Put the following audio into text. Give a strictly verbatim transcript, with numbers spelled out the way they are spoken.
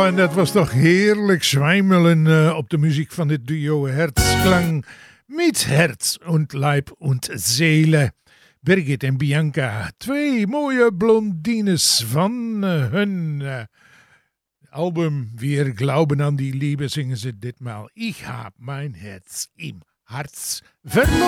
Ja, en dat was toch heerlijk zwijmelen uh, op de muziek van dit duo Herzklang met Herz und Leib und Seele. Birgit en Bianca, twee mooie blondines van uh, hun uh, album Wir glauben an die Liebe, zingen ze ditmaal Ich hab mein Herz im Harz verloren.